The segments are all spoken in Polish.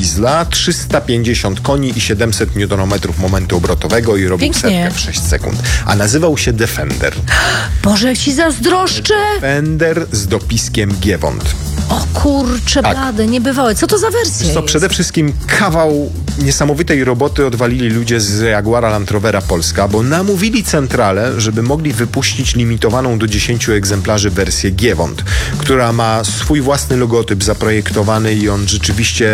diesla, 350 koni i 700 Nm momentu obrotowego i robił setkę w 6 sekund. A nazywał się Defender. Boże, jak ci zazdroszczę! Defender z dopiskiem Giewont. O kurczę, blade, niebywałe. Co to za wersja jest? Przede wszystkim kawał niesamowitej roboty odwalili ludzie z Jaguara Land Rovera Polska, bo namówili centralę, żeby mogli wypuścić limitowaną do 10 egzemplarzy wersję Giewont, która ma swój własny logotyp zaprojektowany i on rzeczywiście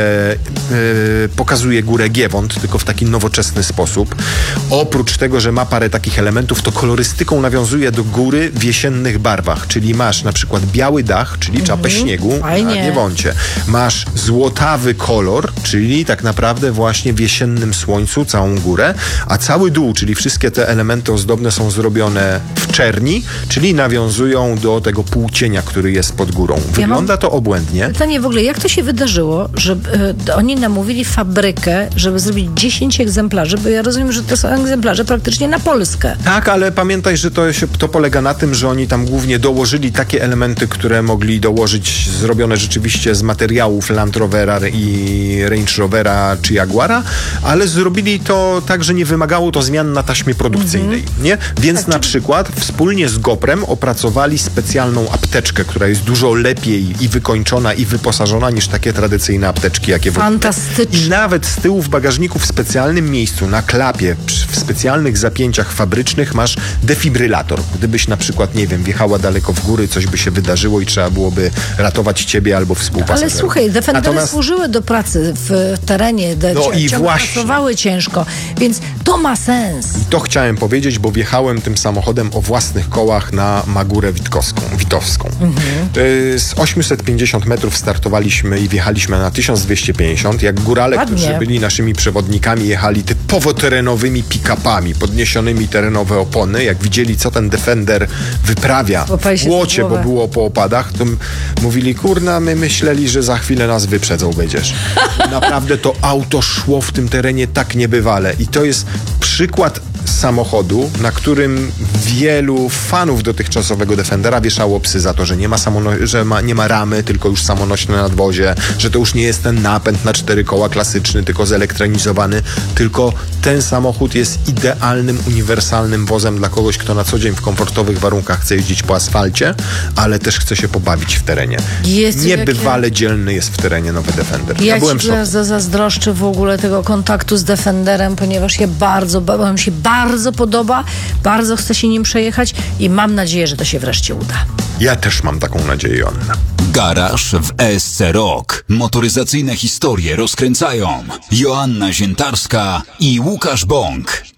pokazuje górę Giewont, tylko w taki nowoczesny sposób. Oprócz tego, że ma parę takich elementów, to kolorystyką nawiązuje do góry w jesiennych barwach, czyli masz na przykład biały dach, czyli czapę śniegu na Giewoncie. Masz złotawy kolor, czyli tak naprawdę właśnie w jesiennym słońcu całą górę, a cały dół, czyli wszystkie te elementy ozdobne są zrobione w czerni, czyli nawiązują do tego półcienia, który jest pod górą. Wygląda to obłędnie. Pytanie w ogóle, jak to się wydarzyło, że oni namówili fabrykę, żeby zrobić 10 egzemplarzy, bo ja rozumiem, że to są egzemplarze praktycznie na Polskę. Tak, ale pamiętaj, że to polega na tym, że oni tam głównie dołożyli takie elementy, które mogli dołożyć zrobione rzeczywiście z materiałów Land Rovera i Range Rovera czy Jaguara, ale zrobili to tak, że nie wymagało to zmian na taśmie produkcyjnej, nie? Więc na przykład wspólnie z Goprem opracowali specjalną apteczkę, która jest dużo lepiej i wykończona i wyposażona niż takie tradycyjne apteczki, jakie w ogóle. Fantastycznie. I nawet z tyłu w bagażniku w specjalnym miejscu, na klapie, w specjalnych zapięciach fabrycznych masz defibrylator. Gdybyś na przykład, nie wiem, wjechała daleko w góry, coś by się wydarzyło i trzeba byłoby ratować ciebie albo współpasażera. Ale słuchaj, Defendery służyły do pracy w terenie, pracowały ciężko, więc to ma sens. I to chciałem powiedzieć, bo wjechałem tym samochodem o własnych kołach na Magórę Witowską. Z 850 metrów startowaliśmy i wjechaliśmy na 1250. Jak górale, którzy byli naszymi przewodnikami, jechali typowo terenowymi pick-upami, podniesionymi terenowe opony. Jak widzieli, co ten Defender wyprawia w błocie, bo było po opadach, to mówili, kurna, my myśleli, że za chwilę nas wyprzedzą będziesz. Naprawdę to auto szło w tym terenie tak niebywale. I to jest przykład samochodu, na którym wielu fanów dotychczasowego Defendera wieszało psy za to, że nie ma ramy, tylko już samonośne nadwozie, że to już nie jest ten napęd na 4 koła klasyczny, tylko zelektronizowany, tylko ten samochód jest idealnym, uniwersalnym wozem dla kogoś, kto na co dzień w komfortowych warunkach chce jeździć po asfalcie, ale też chce się pobawić w terenie. Niebywale dzielny jest w terenie nowy Defender. Ja byłem zazdroszczę w ogóle tego kontaktu z Defenderem, ponieważ on się bardzo podoba, bardzo chcę się nim przejechać i mam nadzieję, że to się wreszcie uda. Ja też mam taką nadzieję, Joanna. Garaż w ESC Rock. Motoryzacyjne historie rozkręcają Joanna Ziętarska i Łukasz Bąk.